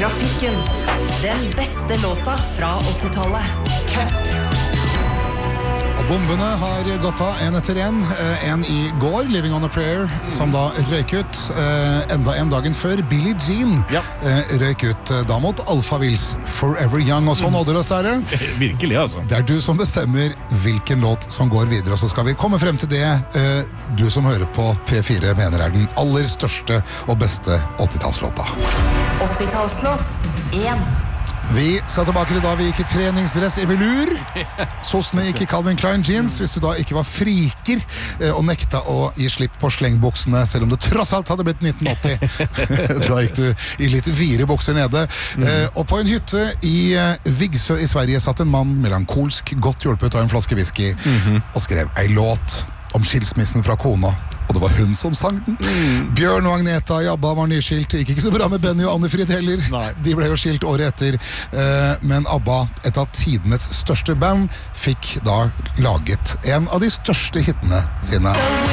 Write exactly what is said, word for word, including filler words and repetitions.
Trafikken. Den beste låta fra åttitallet. Cup. Og bombene har gått av en etter en. En i går, Living on a Prayer, som da røyk ut. Enda en dagen før, Billie Jean ja. røyk ut da mot Alphavilles Forever Young. Og så nådde det oss der. Virkelig, altså. Det er du som bestemmer hvilken låt som går videre, og så skal vi komme frem til det du som hører på P fire mener er den aller største og beste åttitallslåta. åttitallslåt én. Vi skal tilbake til da vi gikk i treningsdress i velur. Sossene gikk i Calvin Klein jeans. Hvis du da ikke var friker og nekta å gi slipp på slengbuksene, selv om det tross alt hadde blitt nitten åtti. Da gikk du i litt vire bukser nede. Mm. Og på en hytte i Vigsø i Sverige satt en mann melankolsk, godt hjulpet av en flaske whisky, mm-hmm. og skrev ei låt om skilsmissen fra kona. Og det var hun som sang den. Mm. Bjørn og Agneta i ABBA var nyskilt. Det gikk ikke så bra med Benny og Anne-Frid heller. Nei. De ble jo skilt året etter. Men ABBA, et av tidenes største band, fikk da laget en av de største hitene sine.